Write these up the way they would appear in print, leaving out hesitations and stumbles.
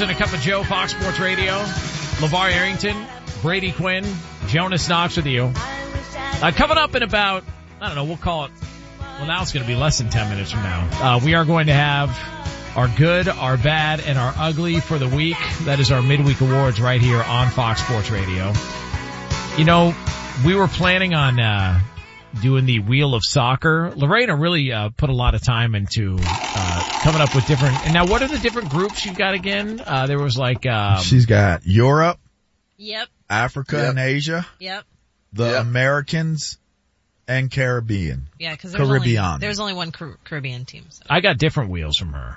and a Cup of Joe, Fox Sports Radio. LeVar Arrington, Brady Quinn, Jonas Knox with you. Coming up in about, I don't know, we'll call it, well, now it's going to be less than 10 minutes from now. We are going to have our good, our bad, and our ugly for the week. That is our midweek awards right here on Fox Sports Radio. You know, we were planning on doing the Wheel of Soccer. Lorena really put a lot of time into coming up with different. And now, what are the different groups you've got again? There was like she's got Europe, Yep. Africa, and Asia. Yep. The Americans and Caribbean. Yeah, because there's only one Caribbean team. So. I got different wheels from her.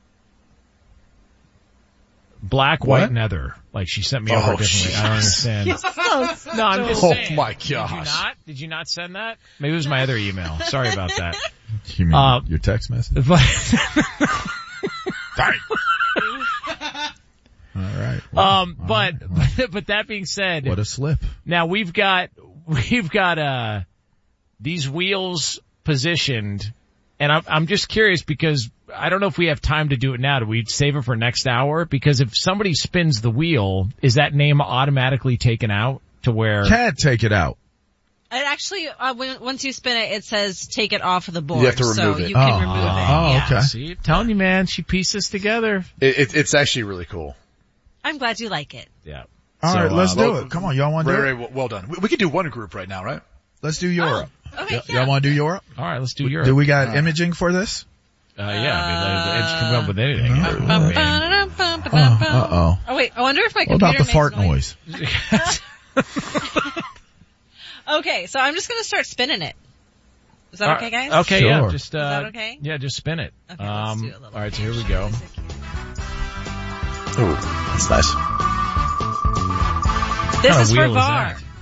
Black, white, and other. Like she sent me over differently. I don't understand. No, I'm just saying. Oh my gosh. Did you not send that? Maybe it was my other email. Sorry about that. You mean your text message? Sorry. All right. But that being said. What a slip. Now we've got these wheels positioned, and I'm just curious because I don't know if we have time to do it now. Do we save it for next hour? Because if somebody spins the wheel, is that name automatically taken out to where? Can't take it out. It actually, once you spin it, it says take it off of the board. You have to remove it. You can remove it. Oh, okay. See, I'm telling you, man, she pieced this together. It's actually really cool. I'm glad you like it. Yeah. All right, let's do it. Come on, y'all want to do it? Right, well done. We can do one group right now, right? Let's do Europe. Oh, okay, Y'all want to do Europe? All right, let's do Europe. Do we got imaging for this? Yeah, I mean, it's come up with anything. Uh-oh. Oh, wait, I wonder if my What computer about the fart noise? Okay, so I'm just going to start spinning it. Is that okay, guys? Okay, sure. yeah. Just, is that okay? Yeah, just spin it. Okay, let's do it a little all right, so here we go. Ooh, that's nice. This What is kind for of wheel VAR. that?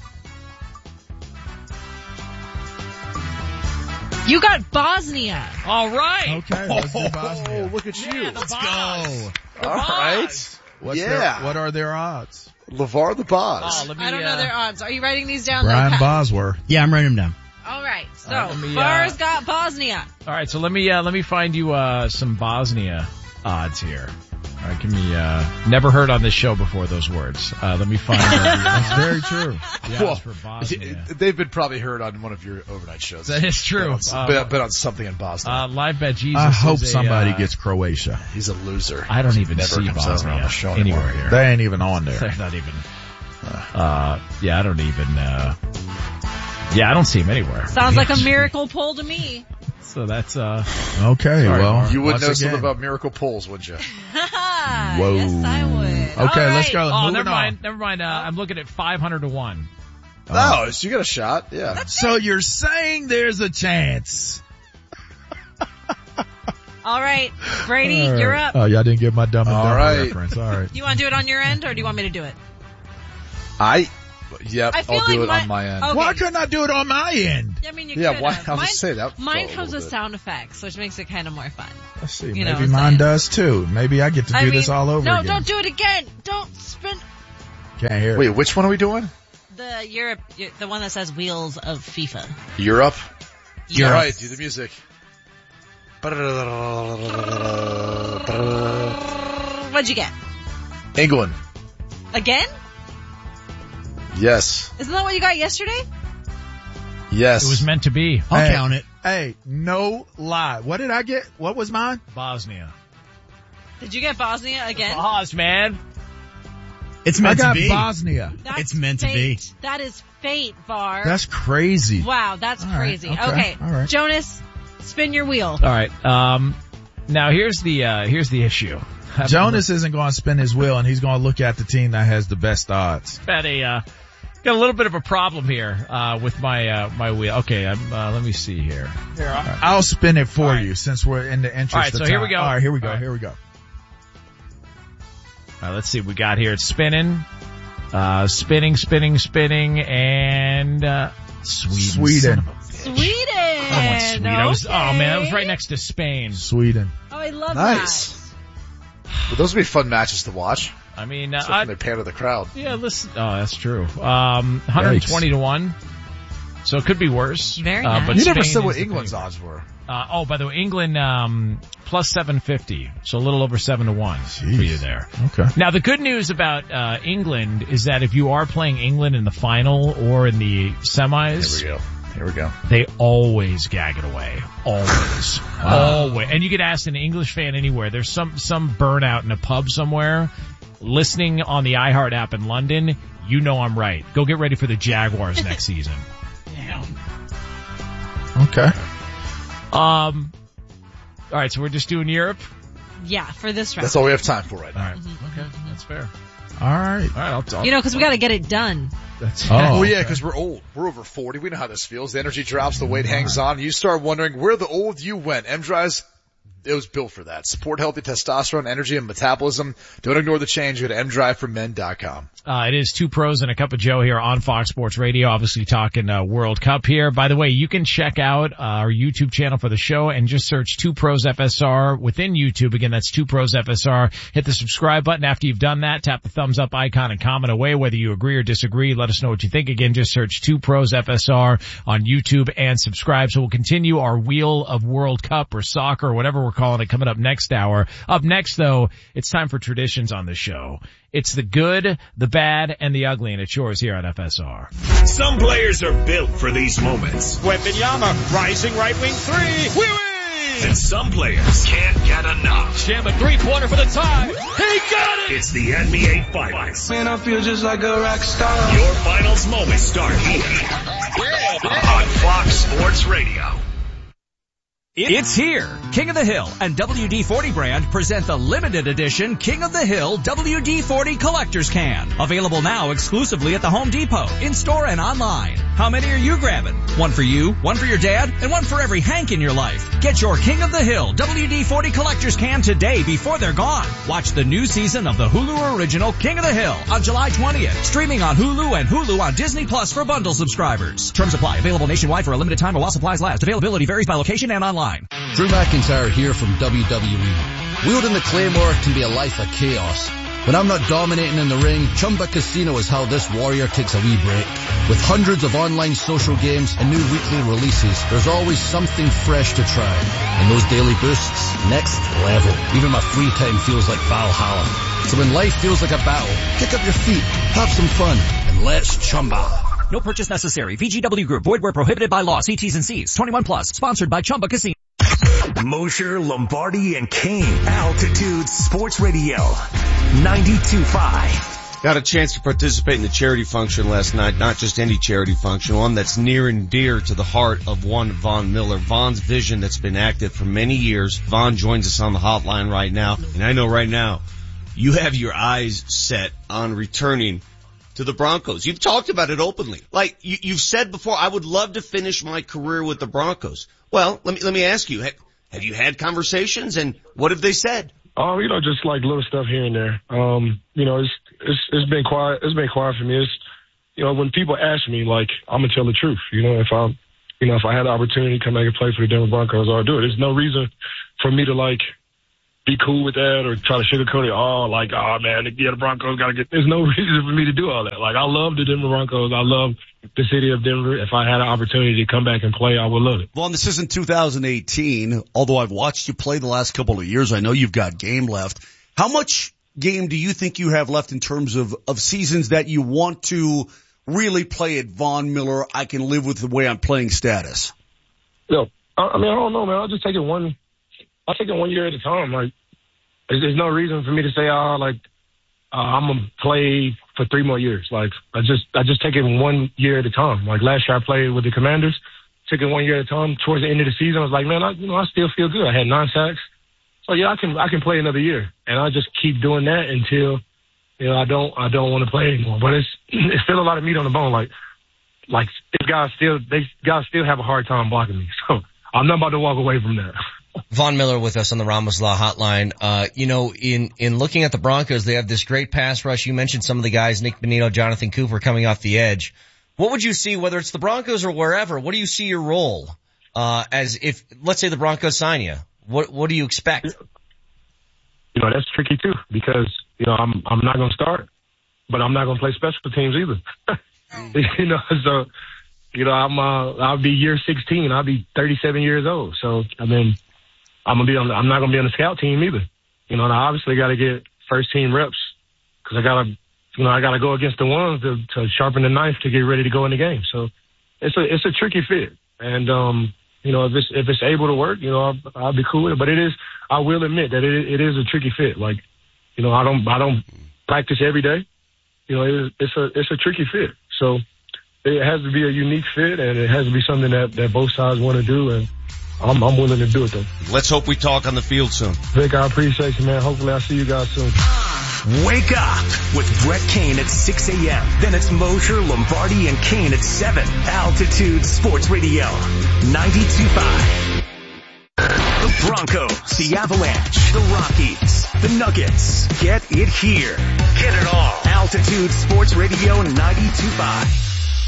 You got Bosnia. All right. Okay, let's do Bosnia. Oh, look at you. Yeah, Let's go. All right. What are their odds? LeVar the Boz. I don't know their odds. Are you writing these down? Brian though, Pat? Bosworth. Yeah, I'm writing them down. All right. So, let me, VAR's got Bosnia. All right, so let me find you some Bosnia odds here. All right, give me never heard on this show before those words. Let me find That's very true. the odds for Bosnia. They've been probably heard on one of your overnight shows. That is true. Been on something in Bosnia. Live Bet Jesus. I hope is somebody gets Croatia. He's a loser. I don't even Never see comes out Bosnia on the show anywhere anymore. here. They ain't even on there. They're not even. I don't even. I don't see him anywhere. Sounds like a miracle poll to me. So that's Okay, Sorry, well, Mark. You would once know something again. about miracle polls, wouldn't you? Whoa. Yes, I would. Okay, All let's go. Oh, Moving never mind. I'm looking at 500 to 1. No, so you got a shot. Yeah. So you're saying there's a chance? All right, Brady, you're up. Oh, y'all didn't get my Dumb and All Dumber right. reference. All right. You want to do it on your end, or do you want me to do it? Yep, I feel I'll do like it on my end. Okay. Why couldn't I do it on my end? I mean, you Yeah, could why? have. I'll just say that. Mine felt a comes little with bit. sound effects, which makes it kind of more fun. Let's see. You know Maybe what I'm mine saying. does too. Maybe I get to do this all over no, again. don't do it again. Don't spin Can't hear Wait, it. which one are we doing? the Europe, the one that says Wheels of FIFA. Europe? Europe. All right, do the music. What'd you get? England. Again? Yes. Isn't that what you got yesterday? Yes. It was meant to be. I'll Hey. count it. Hey, no lie. What did I get? What was mine? Bosnia. Did you get Bosnia again? Bos, man. It's I meant got to be. Bosnia. That's It's meant to be. fate. That is fate, VAR. That's crazy. Wow, that's All right, crazy. okay, all right. Jonas, spin your wheel. All right. Now here's the issue. Jonas isn't going to spin his wheel, and he's going to look at the team that has the best odds. Got a little bit of a problem here with my my wheel. Okay, let me see here. I'll spin it for All right. you since we're in the interest All right, of so time. here we go. All right, here we go. All right. Here we go. All right, let's see what we got here. It's spinning, spinning, and Sweden. Sweden. Son of a bitch. Sweden. I want Sweden. I was, Okay. oh man, I was right next to Spain. Sweden. Oh, I love Nice. Well, those would be fun matches to watch. I mean, Except when they pander the crowd. yeah, listen. Oh, that's true. 120 to 1. So it could be worse. Very nice. But You never Spain said what is the England's favorite. odds were. By the way, England, plus 750. So a little over 7-1 for you there. Okay. Now the good news about, England is that if you are playing England in the final or in the semis, Here we go. they always gag it away. Always. Always. And you get asked an English fan anywhere. There's some burnout in a pub somewhere listening on the iHeart app in London. You know I'm right. Go get ready for the Jaguars next season. Okay. All right. So we're just doing Europe. Yeah, for this round. That's all we have time for right All now. right. Okay. That's fair. All right. All right. I'll You know, because we got to get it done. that's Oh. Well, yeah, okay. because we're old. We're over 40. We know how this feels. The energy drops, the weight hangs on. You start wondering where the old you went. M-Drive's, it was built for that. Support healthy testosterone, energy, and metabolism. Don't ignore the change. Go to mdriveformen.com. It is Two Pros and a Cup of Joe here on Fox Sports Radio, obviously talking World Cup here. By the way, you can check out our YouTube channel for the show and just search Two Pros FSR within YouTube. Again, that's Two Pros FSR. Hit the subscribe button. After you've done that, tap the thumbs up icon and comment away whether you agree or disagree. Let us know what you think. Again, just search Two Pros FSR on YouTube and subscribe. So we'll continue our Wheel of World Cup or soccer or whatever we're calling it coming up next hour. Up next, though, it's time for traditions on the show. It's the good, the bad, and the ugly, and it's yours here on FSR. Some players are built for these moments. Wembanyama, rising right wing three. We win! And some players can't get enough. Sham a three-pointer for the tie. He got it! It's the NBA Finals. Man, I feel just like a rock star. Your finals moments start here on Fox Sports Radio. It's here. King of the Hill and WD-40 brand present the limited edition King of the Hill WD-40 Collector's Can. Available now exclusively at the Home Depot, in-store and online. How many are you grabbing? One for you, one for your dad, and one for every Hank in your life. Get your King of the Hill WD-40 Collector's Can today before they're gone. Watch the new season of the Hulu original King of the Hill on July 20th. Streaming on Hulu and Hulu on Disney Plus for bundle subscribers. Terms apply. Available nationwide for a limited time or while supplies last. Availability varies by location and online. Drew McIntyre here from WWE. Wielding the Claymore can be a life of chaos. When I'm not dominating in the ring, Chumba Casino is how this warrior takes a wee break. With hundreds of online social games and new weekly releases, there's always something fresh to try. And those daily boosts, next level. Even my free time feels like Valhalla. So when life feels like a battle, kick up your feet, have some fun, and let's Chumba. No purchase necessary. VGW Group. Void where prohibited by law. See T's and C's. 21 plus. Sponsored by Chumba Casino. Mosher, Lombardi, and Kane. Altitude Sports Radio. 92.5. Got a chance to participate in the charity function last night. Not just any charity function, one that's near and dear to the heart of one Von Miller. Von's vision that's been active for many years. Von joins us on the hotline right now. And I know right now you have your eyes set on returning to the Broncos. You've talked about it openly. Like you've said before, I would love to finish my career with the Broncos. Well, let me ask you, have you had conversations and what have they said? You know, just like little stuff here and there. You know, it's been quiet. It's been quiet for me. It's, you know, when people ask me, like, I'm gonna tell the truth. You know, if I had the opportunity to come back and play for the Denver Broncos, I'll do it. There's no reason for me to like be cool with that or try to sugarcoat it. Oh man, the Broncos gotta get. There's no reason for me to do all that. Like, I love the Denver Broncos. I love the city of Denver. If I had an opportunity to come back and play, I would love it. Well, this isn't 2018. Although I've watched you play the last couple of years, I know you've got game left. How much game do you think you have left in terms of seasons that you want to really play at Von Miller? I can live with the way I'm playing status. I don't know, man. I'll just take it one year at a time. Like, there's no reason for me to say, I'm gonna play for 3 more years. Like, I just take it 1 year at a time. Like, last year I played with the Commanders, took it 1 year at a time. Towards the end of the season, I was like, man, I still feel good. I had 9 sacks. So yeah, I can play another year, and I just keep doing that until, you know, I don't want to play anymore. But it's still a lot of meat on the bone. Like guys still have a hard time blocking me. So I'm not about to walk away from that. Von Miller with us on the Ramos Law Hotline. You know, in looking at the Broncos, they have this great pass rush. You mentioned some of the guys, Nick Bonito, Jonathan Cooper coming off the edge. What would you see, whether it's the Broncos or wherever? What do you see your role as if, let's say, the Broncos sign you? What do you expect? You know, that's tricky too, because, you know, I'm not going to start, but I'm not going to play special teams either. You know, so You know, I'll be year 16. I'll be 37 years old. So, I mean, I'm not going to be on the scout team either. You know, and I obviously got to get first team reps because I got to go against the ones to sharpen the knife to get ready to go in the game. So it's a tricky fit. And, you know, if it's able to work, you know, I'll be cool with it. But I will admit that it is a tricky fit. Like, you know, I don't practice every day. You know, it's a tricky fit. So it has to be a unique fit, and it has to be something that both sides want to do, and I'm willing to do it, though. Let's hope we talk on the field soon. Vic, I appreciate you, man. Hopefully I'll see you guys soon. Wake up with Brett Kane at 6 a.m. Then it's Mosher, Lombardi, and Kane at 7. Altitude Sports Radio, 92.5. The Broncos, the Avalanche, the Rockies, the Nuggets. Get it here. Get it all. Altitude Sports Radio 92.5.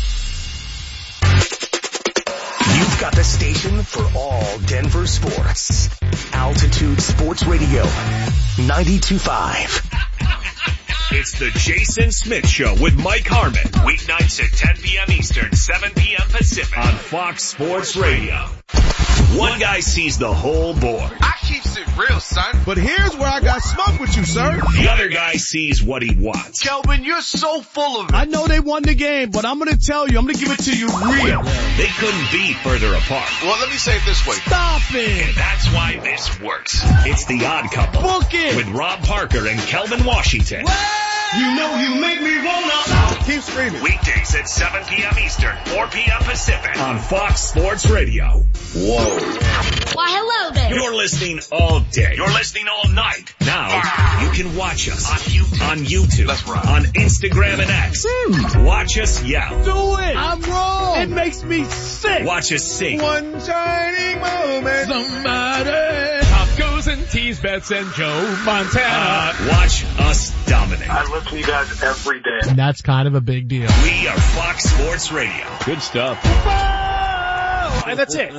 You've got the station for all Denver sports. Altitude Sports Radio 92.5. It's the Jason Smith Show with Mike Harmon. Weeknights at 10 p.m. Eastern, 7 p.m. Pacific on Fox Sports Radio. One guy sees the whole board. I keeps it real, son. But here's where I got smoke with you, sir. The other guy sees what he wants. Kelvin, you're so full of it. I know they won the game, but I'm going to tell you, I'm going to give it to you real. They couldn't be further apart. Well, let me say it this way. Stop it. And that's why this works. It's The Odd Couple. Book it. With Rob Parker and Kelvin Washington. You know you make me wanna. Keep screaming. Weekdays at 7 p.m. Eastern, 4 p.m. Pacific on Fox Sports Radio. Whoa. Why, hello there. You're listening all day. You're listening all night. Now, you can watch us on YouTube. That's right. On Instagram and X. Watch us yell. Do it. I'm wrong. It makes me sick. Watch us sing. One shining moment. Somebody. Top goes and tease bets and Joe Montana. Watch us dominate. I listen to you guys every day. And that's kind of a big deal. We are Fox Sports Radio. Good stuff. And that's it.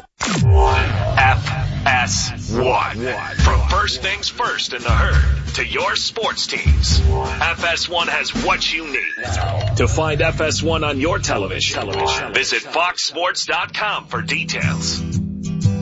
FS1. From first things first in the herd to your sports teams. FS1 has what you need. To find FS1 on your television, visit foxsports.com for details.